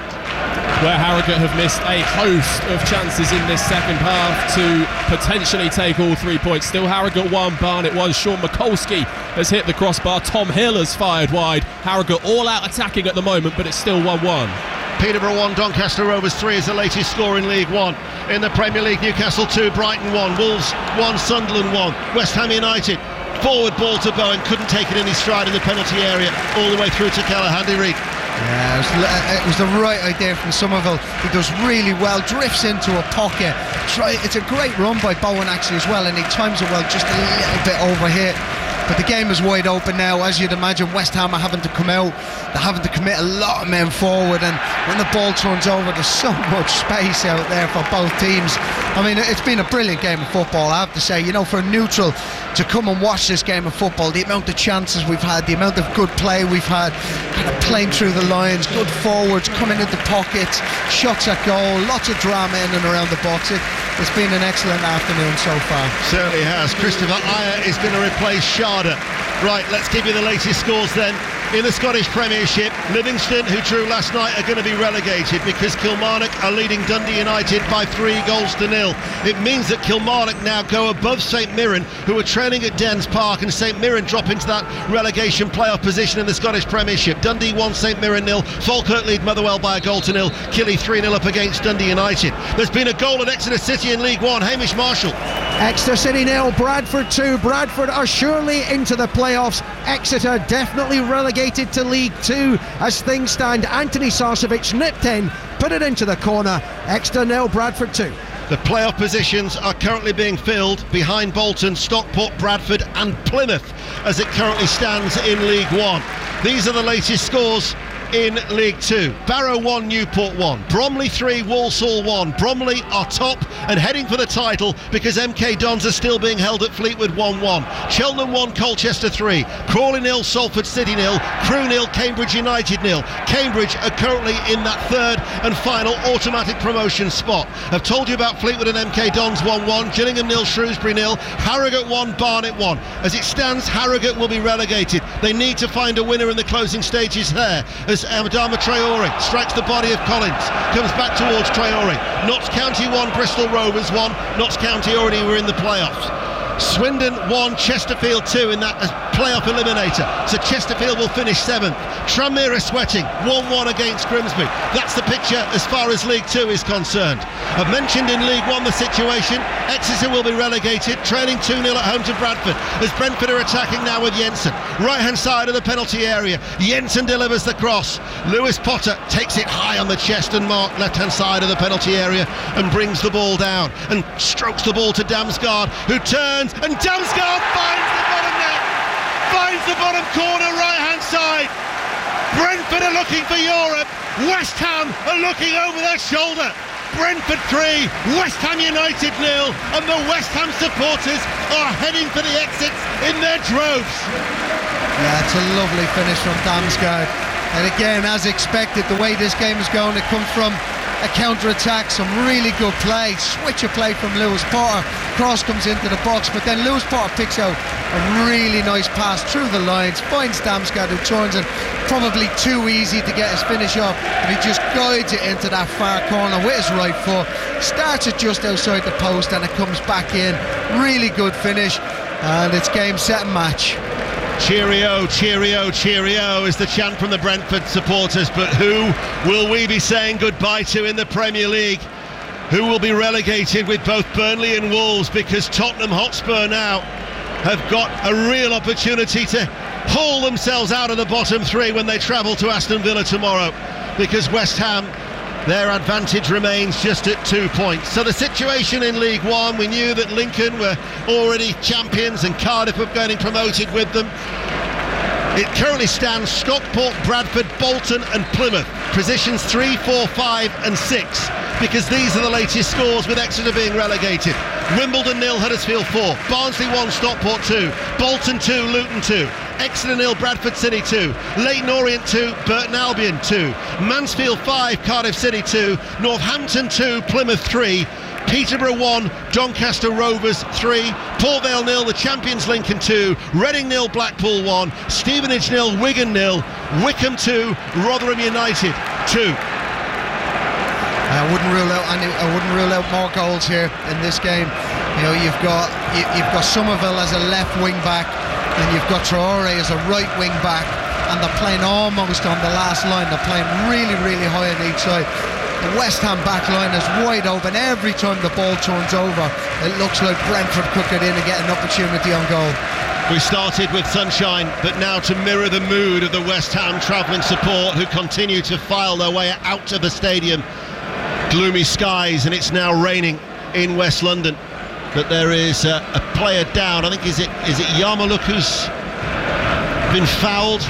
Where Harrogate have missed a host of chances in this second half to potentially take all three points. Still Harrogate one, Barnet one. Sean Mikulski has hit the crossbar. Tom Hill has fired wide. Harrogate all out attacking at the moment, but it's still one one. Peterborough one, Doncaster Rovers three is the latest score in League One. In the Premier League, Newcastle two, Brighton one, Wolves one, Sunderland one. West Ham United, forward ball to Bowen, couldn't take it in his stride in the penalty area, all the way through to Kelleher. Andy Reid. Yeah, it was, it was the right idea from Somerville. He does really well, drifts into a pocket. Try, it's a great run by Bowen actually as well, and he times it well, just a little bit over here. But the game is wide open now. As you'd imagine, West Ham are having to come out. They're having to commit a lot of men forward, and when the ball turns over, there's so much space out there for both teams. I mean, it's been a brilliant game of football, I have to say. You know, for a neutral to come and watch this game of football, the amount of chances we've had, the amount of good play we've had, kind of playing through the lines, good forwards, coming into pockets, shots at goal, lots of drama in and around the box. It, it's been an excellent afternoon so far. Certainly has. Christopher Ayer is going to replace Sharda. Right, let's give you the latest scores then. In the Scottish Premiership, Livingston, who drew last night, are going to be relegated because Kilmarnock are leading Dundee United by three goals to nil. It means that Kilmarnock now go above St Mirren, who are trailing at Dens Park, and St Mirren drop into that relegation playoff position in the Scottish Premiership. Dundee one, St Mirren nil. Falkirk lead Motherwell by a goal to nil. Killie three nil up against Dundee United. There's been a goal at Exeter City in League One. Hamish Marshall. Exeter City nil, Bradford two. Bradford are surely into the playoffs. Exeter definitely relegated to League Two as things stand. Anthony Sarcevic nipped in, put it into the corner. Exeter nil, Bradford two. The playoff positions are currently being filled behind Bolton, Stockport, Bradford and Plymouth as it currently stands in League One. These are the latest scores in League Two. Barrow one, Newport one. Bromley three, Walsall one. Bromley are top and heading for the title because M K Dons are still being held at Fleetwood one one. Cheltenham one, Colchester three. Crawley nil, Salford City nil. Crewe nil, Cambridge United nil. Cambridge are currently in that third and final automatic promotion spot. I've told you about Fleetwood and M K Dons one one. Gillingham nil, Shrewsbury nil. Harrogate one, Barnet one. As it stands, Harrogate will be relegated. They need to find a winner in the closing stages there, as Adama Traore strikes the body of Collins, comes back towards Traore. Notts County one, Bristol Rovers one. Notts County already were in the playoffs. Swindon one, Chesterfield two in that playoff eliminator. So Chesterfield will finish seventh. Tranmere are sweating, one one against Grimsby. That's the picture as far as League Two is concerned. I've mentioned in League One the situation. Exeter will be relegated, trailing two nil at home to Bradford, as Brentford are attacking now with Jensen. Right hand side of the penalty area. Jensen delivers the cross. Lewis Potter takes it high on the chest and mark left hand side of the penalty area and brings the ball down and strokes the ball to Damsgaard, who turns, and Damsgaard finds the bottom net, finds the bottom corner right hand side. Brentford are looking for Europe, West Ham are looking over their shoulder. Brentford three, West Ham United nil, and the West Ham supporters are heading for the exits in their droves. Yeah, it's a lovely finish from Damsgaard. And again, as expected, the way this game is going, it comes from a counter-attack, some really good play, switch of play from Lewis Potter. Cross comes into the box, but then Lewis Potter picks out a really nice pass through the lines, finds Damsgaard, who turns it, probably too easy to get his finish up, and he just guides it into that far corner with his right foot, starts it just outside the post, and it comes back in. Really good finish, and it's game, set and match. Cheerio, cheerio, cheerio is the chant from the Brentford supporters, but who will we be saying goodbye to in the Premier League? Who will be relegated with both Burnley and Wolves? Because Tottenham Hotspur now have got a real opportunity to haul themselves out of the bottom three when they travel to Aston Villa tomorrow, because West Ham, their advantage remains just at two points. So the situation in League One, we knew that Lincoln were already champions and Cardiff were getting promoted with them. It currently stands Stockport, Bradford, Bolton and Plymouth, positions three, four, five and six, because these are the latest scores with Exeter being relegated. Wimbledon nil, Huddersfield four, Barnsley one, Stockport two, Bolton two, Luton two, Exeter nil, Bradford City two, Leyton Orient two, Burton Albion two, Mansfield five, Cardiff City two, Northampton two, Plymouth three, Peterborough one, Doncaster Rovers three, Port Vale nil, the champions Lincoln two, Reading nil, Blackpool one, Stevenage nil, Wigan nil, Wickham two, Rotherham United two. I wouldn't rule out any, I wouldn't rule out more goals here in this game. You know, you've got you, you've got Somerville as a left wing back, and you've got Traore as a right wing back, and they're playing almost on the last line. They're playing really, really high on each side. The West Ham back line is wide open every time the ball turns over. It looks like Brentford could get in and get an opportunity on goal. We started with sunshine, but now to mirror the mood of the West Ham travelling support, who continue to file their way out of the stadium. Gloomy skies, and it's now raining in West London. But there is a, a player down. I think is it is it Yarmouk who's been fouled?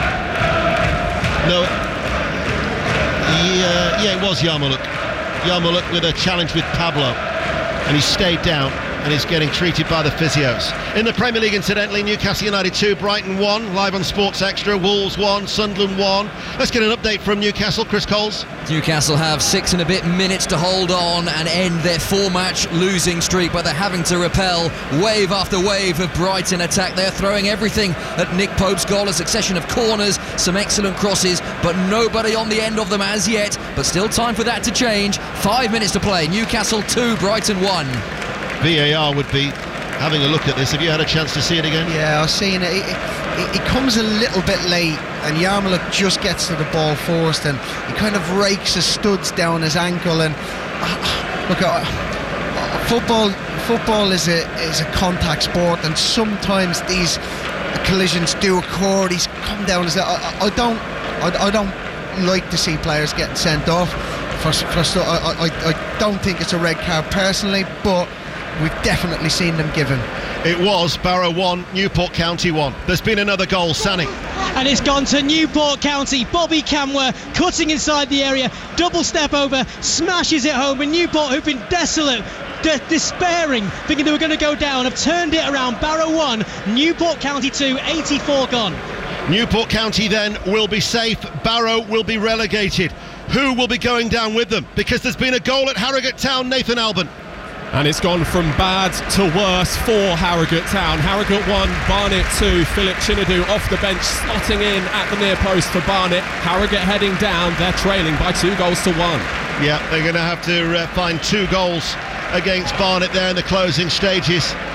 No. Yeah, yeah, it was Yarmouk. Yarmouk with a challenge with Pablo, and he stayed down and is getting treated by the physios. In the Premier League, incidentally, Newcastle United two, Brighton one, live on Sports Extra, Wolves one, Sunderland one. Let's get an update from Newcastle, Chris Coles. Newcastle have six and a bit minutes to hold on and end their four-match losing streak, but they're having to repel wave after wave of Brighton attack. They're throwing everything at Nick Pope's goal, a succession of corners, some excellent crosses, but nobody on the end of them as yet. But still time for that to change. Five minutes to play. Newcastle two, Brighton one. V A R would be having a look at this. Have you had a chance to see it again? Yeah, I've seen it. It, it, it comes a little bit late, and Yarmouk just gets to the ball first, and he kind of rakes his studs down his ankle. And uh, look, uh, football, football is a is a contact sport, and sometimes these collisions do occur. These come down as I, I, I don't, I, I don't like to see players getting sent off. For, for stuff, I, I, I don't think it's a red card personally, but we've definitely seen them given. It was Barrow one, Newport County one. There's been another goal, Sani. And it's gone to Newport County. Bobby Camwer cutting inside the area, double step over, smashes it home. And Newport, who've been desolate, de- despairing, thinking they were going to go down, have turned it around. Barrow one, Newport County two, eighty-four gone. Newport County then will be safe. Barrow will be relegated. Who will be going down with them? Because there's been a goal at Harrogate Town, Nathan Alban. And it's gone from bad to worse for Harrogate Town. Harrogate one, Barnet two. Philip Chinadu off the bench, slotting in at the near post for Barnet. Harrogate heading down. They're trailing by two goals to one. Yeah, they're going to have to uh, find two goals against Barnet there in the closing stages.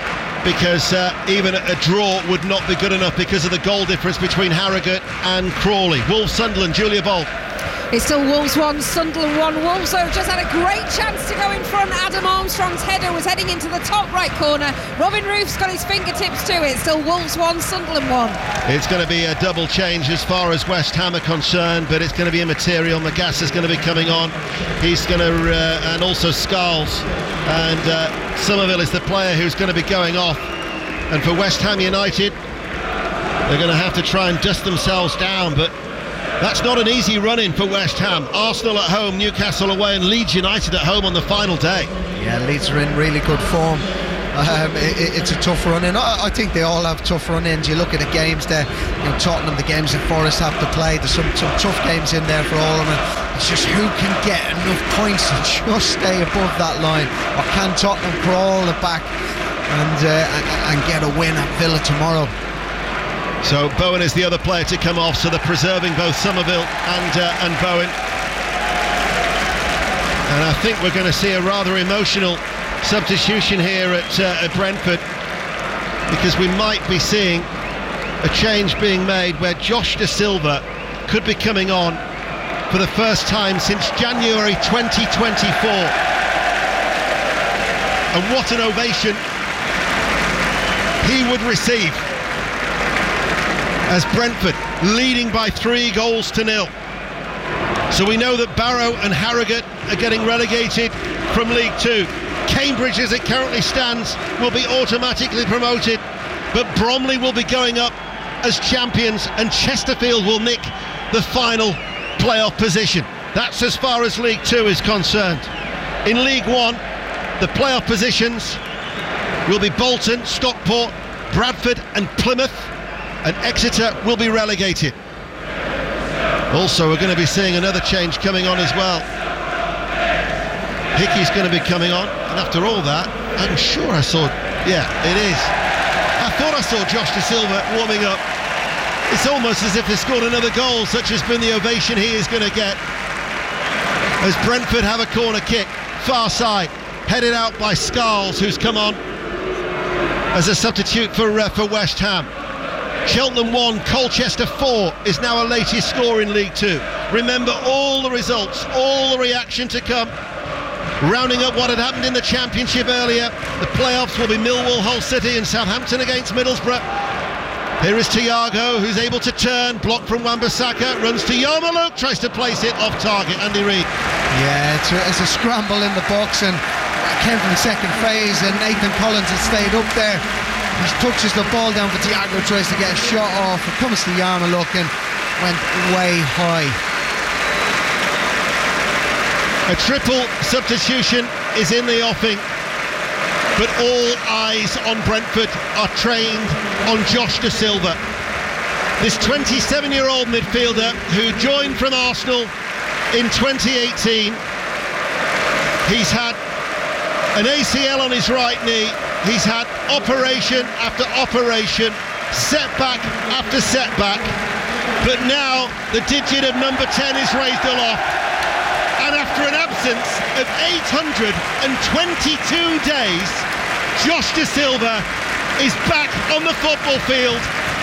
because uh, even a draw would not be good enough because of the goal difference between Harrogate and Crawley. Wolves Sunderland, Julia Bolt. It's still Wolves one, Sunderland one. Wolves though just had a great chance to go in front. Adam Armstrong's header was heading into the top right corner. Robin Roof's got his fingertips to it. Still Wolves one, Sunderland one. It's going to be a double change as far as West Ham are concerned, but it's going to be immaterial. Magas is going to be coming on. He's going to, uh, and also Scarles. And uh, Somerville is the player who's going to be going off. And for West Ham United, they're going to have to try and dust themselves down, but that's not an easy run-in for West Ham. Arsenal at home, Newcastle away, and Leeds United at home on the final day. Yeah, Leeds are in really good form. Um, it, it's a tough run-in. I, I think they all have tough run-ins. You look at the games there, you know, Tottenham, the games that Forest have to play. There's some, some tough games in there for all of them. It's just who can get enough points to just stay above that line, or can Tottenham crawl it back and, uh, and, and get a win at Villa tomorrow? So Bowen is the other player to come off, so they're preserving both Somerville and uh, and Bowen. And I think we're going to see a rather emotional substitution here at, uh, at Brentford, because we might be seeing a change being made where Josh Da Silva could be coming on for the first time since January twenty twenty-four. And what an ovation he would receive as Brentford leading by three goals to nil. So we know that Barrow and Harrogate are getting relegated from League Two. Cambridge, as it currently stands, will be automatically promoted, but Bromley will be going up as champions, and Chesterfield will nick the final playoff position. That's as far as League Two is concerned. In League One, the playoff positions will be Bolton, Stockport, Bradford and Plymouth, and Exeter will be relegated. Also, we're going to be seeing another change coming on as well. Hickey's going to be coming on, and after all that, I'm sure I saw, yeah, it is. I thought I saw Josh Da Silva warming up. It's almost as if he scored another goal, such has been the ovation he is going to get. As Brentford have a corner kick, far side, headed out by Scarles, who's come on as a substitute for, uh, for West Ham. Cheltenham one, Colchester four is now our latest score in League Two. Remember all the results, all the reaction to come. Rounding up what had happened in the Championship earlier, the playoffs will be Millwall, Hull City and Southampton against Middlesbrough. Here is Thiago, who's able to turn, block from Wan-Bissaka, runs to Yarmouk, tries to place it off target. Andy Reid. Yeah, it's a, it's a scramble in the box, and came from the second phase, and Nathan Collins has stayed up there. He touches the ball down for Thiago, tries to get a shot off. It comes to Yarmouk and went way high. A triple substitution is in the offing, but all eyes on Brentford are trained on Josh Da Silva. This twenty-seven-year-old midfielder who joined from Arsenal in twenty eighteen. He's had an A C L on his right knee. He's had operation after operation, setback after setback, but now the digit of number ten is raised aloft, and after an absence of eight hundred twenty-two days, Josh Da Silva is back on the football field.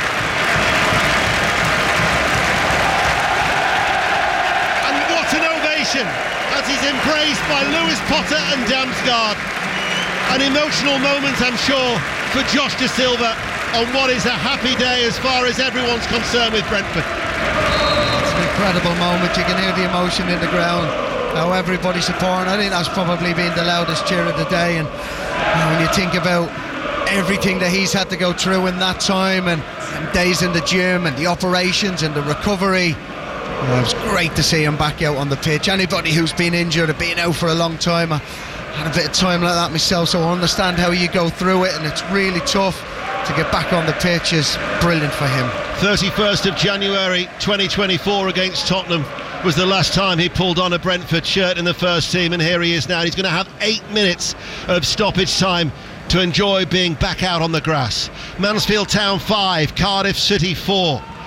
And what an ovation as he's embraced by Lewis Potter and Damsgaard. An emotional moment, I'm sure, for Josh Da Silva on what is a happy day as far as everyone's concerned with Brentford. It's an incredible moment. You can hear the emotion in the ground, how everybody's supporting. I think that's probably been the loudest cheer of the day. And you know, when you think about everything that he's had to go through in that time, and, and days in the gym and the operations and the recovery, you know, it was great to see him back out on the pitch. Anybody who's been injured or been out for a long time, I had a bit of time like that myself, so I understand how you go through it, and it's really tough. To get back on the pitch is brilliant for him. thirty-first of January twenty twenty-four against Tottenham was the last time he pulled on a Brentford shirt in the first team, and here he is now. He's going to have eight minutes of stoppage time to enjoy being back out on the grass. Mansfield Town five, Cardiff City four.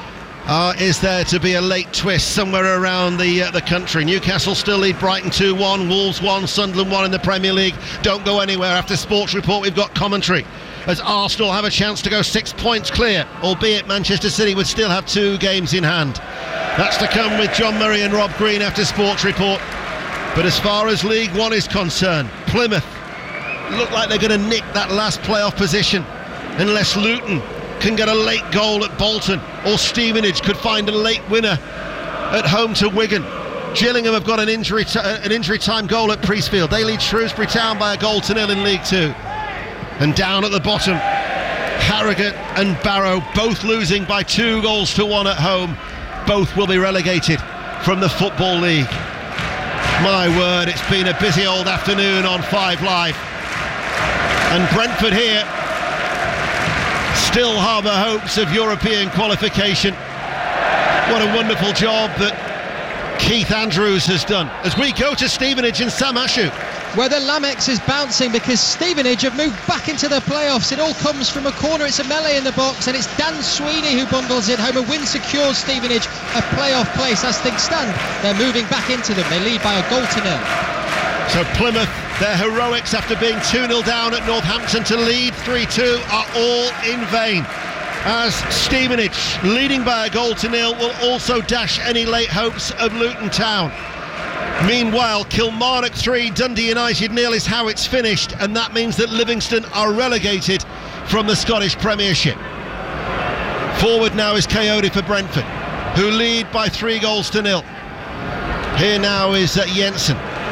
Uh, is there to be a late twist somewhere around the uh, the country? Newcastle still lead Brighton two one, Wolves one, Sunderland one in the Premier League. Don't go anywhere. After Sports Report, we've got commentary as Arsenal have a chance to go six points clear, albeit Manchester City would still have two games in hand. That's to come with John Murray and Rob Green after Sports Report. But as far as League One is concerned, Plymouth look like they're going to nick that last playoff position unless Luton can get a late goal at Bolton, or Stevenage could find a late winner at home to Wigan. Gillingham have got an injury t- an injury time goal at Priestfield. They lead Shrewsbury Town by a goal to nil in League Two. And down at the bottom, Harrogate and Barrow both losing by two goals to one at home. Both will be relegated from the Football League. My word, it's been a busy old afternoon on Five Live. And Brentford here still harbour hopes of European qualification. What a wonderful job that Keith Andrews has done. As we go to Stevenage and Sam Ashu, where the Lamex is bouncing because Stevenage have moved back into the playoffs. It all comes from a corner. It's a melee in the box, and it's Dan Sweeney who bundles it home. A win secures Stevenage a playoff place as things stand. They're moving back into them. They lead by a goal to nil. So Plymouth, their heroics after being two nil down at Northampton to lead three two are all in vain, as Stevenage, leading by a goal to nil, will also dash any late hopes of Luton Town. Meanwhile, Kilmarnock three, Dundee United nil is how it's finished, and that means that Livingston are relegated from the Scottish Premiership. Forward now is Coyote for Brentford, who lead by three goals to nil. Here now is uh, Jensen.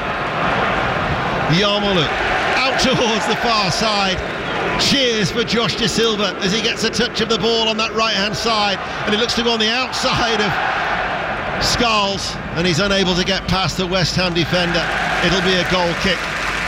Yarmolu out towards the far side. Cheers for Josh De Silva as he gets a touch of the ball on that right hand side, and it looks to go on the outside of Skulls, and he's unable to get past the West Ham defender. It'll be a goal kick.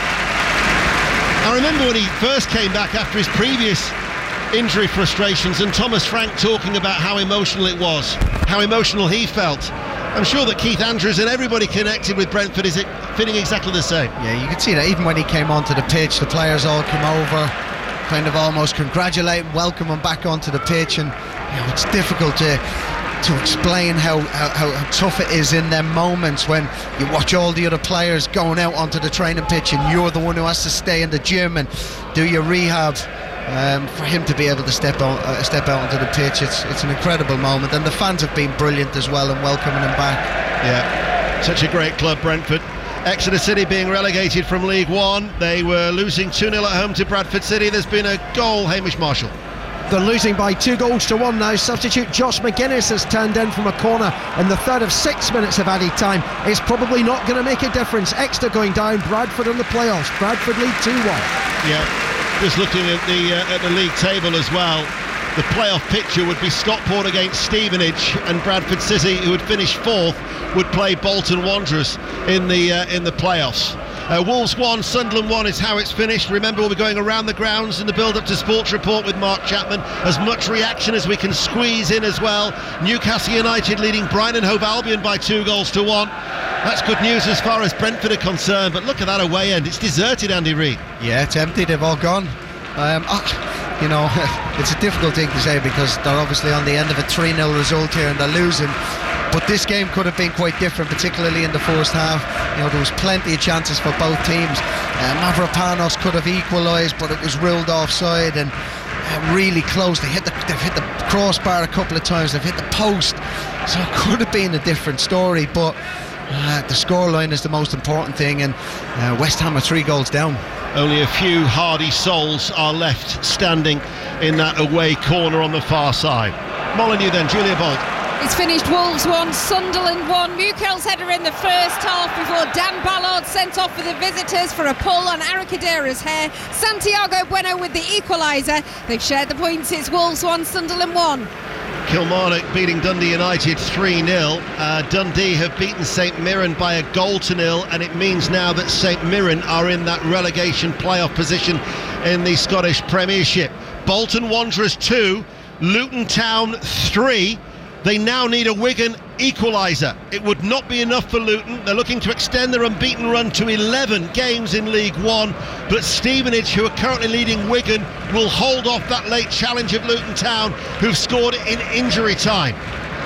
I remember when he first came back after his previous injury frustrations, and Thomas Frank talking about how emotional it was, how emotional he felt. I'm sure that Keith Andrews and everybody connected with Brentford is feeling exactly the same. Yeah, you could see that even when he came onto the pitch, the players all came over, kind of almost congratulate him, welcome him back onto the pitch, and you know, it's difficult to to explain how, how, how tough it is in them moments when you watch all the other players going out onto the training pitch and you're the one who has to stay in the gym and do your rehab. Um, for him to be able to step out, uh, step out onto the pitch, it's it's an incredible moment, and the fans have been brilliant as well in welcoming him back. Yeah, such a great club, Brentford. Exeter City being relegated from League One. They were losing two nil at home to Bradford City. There's been a goal, Hamish Marshall. They're losing by two goals to one now. Substitute Josh McGuinness has turned in from a corner in the third of six minutes of added time. It's probably not going to make a difference. Exeter going down, Bradford in the playoffs. Bradford lead two one. Yeah. Just looking at the uh, at the league table as well, the playoff picture would be Stockport against Stevenage, and Bradford City, who would finish fourth, would play Bolton Wanderers in the uh, in the playoffs. Uh, Wolves one, Sunderland one is how it's finished. Remember, we'll be going around the grounds in the build-up to Sports Report with Mark Chapman. As much reaction as we can squeeze in as well. Newcastle United leading Brighton and Hove Albion by two goals to one. That's good news as far as Brentford are concerned, but look at that away end. It's deserted, Andy Reid. Yeah, it's empty. They've all gone. Um, oh, you know, it's a difficult thing to say because they're obviously on the end of a three nil result here and they're losing. But this game could have been quite different, particularly in the first half. You know, there was plenty of chances for both teams. Uh, Mavropanos could have equalised, but it was ruled offside, and uh, really close. They hit the, they've hit the crossbar a couple of times. They've hit the post, so it could have been a different story. But uh, the scoreline is the most important thing, and uh, West Ham are three goals down. Only a few hardy souls are left standing in that away corner on the far side. Molyneux then, Julia Bolt. It's finished Wolves one, Sunderland one. Mukel's header in the first half before Dan Ballard sent off for the visitors for a pull on Aracadera's hair. Santiago Bueno with the equaliser. They've shared the points. It's Wolves one, Sunderland one. Kilmarnock beating Dundee United three nil. Uh, Dundee have beaten St Mirren by a goal to nil, and it means now that St Mirren are in that relegation playoff position in the Scottish Premiership. Bolton Wanderers two, Luton Town three. They now need a Wigan equaliser. It would not be enough for Luton. They're looking to extend their unbeaten run to eleven games in League One, but Stevenage, who are currently leading Wigan, will hold off that late challenge of Luton Town, who've scored in injury time.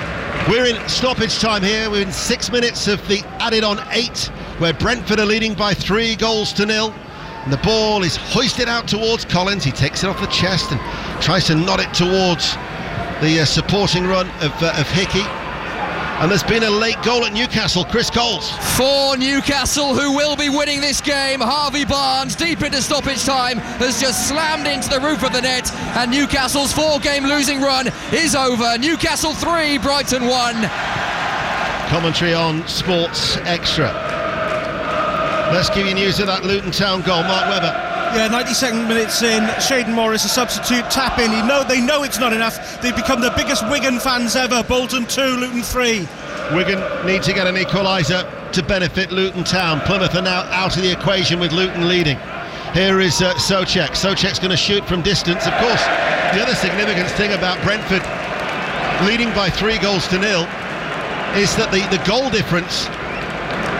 We're in stoppage time here. We're in six minutes of the added on eight, where Brentford are leading by three goals to nil. And the ball is hoisted out towards Collins. He takes it off the chest and tries to nod it towards the uh, supporting run of, uh, of Hickey. And there's been a late goal at Newcastle. Chris Coles. For Newcastle, who will be winning this game, Harvey Barnes, deep into stoppage time, has just slammed into the roof of the net, and Newcastle's four-game losing run is over. Newcastle three, Brighton one. Commentary on Sports Extra. Let's give you news of that Luton Town goal. Mark Webber. Yeah, ninety-second minutes in, Shaden Morris, a substitute tap in. You know, they know it's not enough. They've become the biggest Wigan fans ever. Bolton two, Luton three. Wigan need to get an equaliser to benefit Luton Town. Plymouth are now out of the equation with Luton leading. Here is uh, Souček. Souček's going to shoot from distance. Of course, the other significant thing about Brentford leading by three goals to nil is that the, the goal difference